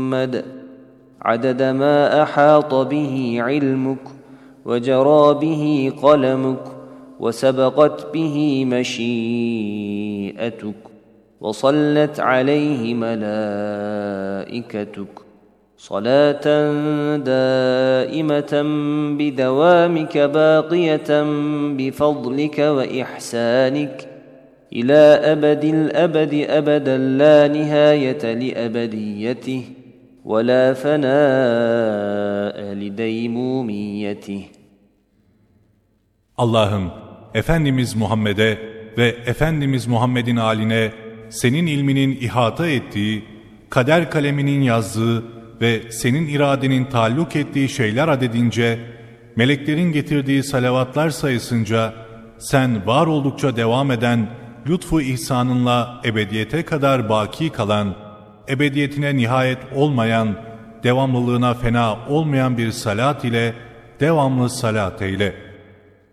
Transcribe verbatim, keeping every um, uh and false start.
محمد عدد ما أحاط به علمك وجرى به قلمك وسبقت به مشيئتك وصلت عليه ملائكتك صلاة دائمة بدوامك باقية بفضلك وإحسانك إلى أبد الأبد أبدا لا نهاية لأبديته ولا فناء لديموميته. Allah'ım, Efendimiz Muhammed'e ve Efendimiz Muhammed'in haline senin ilminin ihata ettiği, kader kaleminin yazdığı ve senin iradenin taalluk ettiği şeyler adedince, meleklerin getirdiği salavatlar sayısınca, sen var oldukça devam eden, lütfu ihsanınla ebediyete kadar baki kalan, ebediyetine nihayet olmayan, devamlılığına fena olmayan bir salat ile devamlı salat eyle.